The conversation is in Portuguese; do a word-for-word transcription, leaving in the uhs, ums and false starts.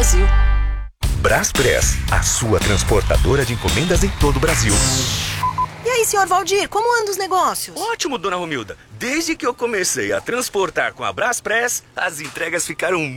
Brasil. Braspress, a sua transportadora de encomendas em todo o Brasil. E aí, senhor Valdir, como andam os negócios? Ótimo, dona Romilda. Desde que eu comecei a transportar com a Braspress, as entregas ficaram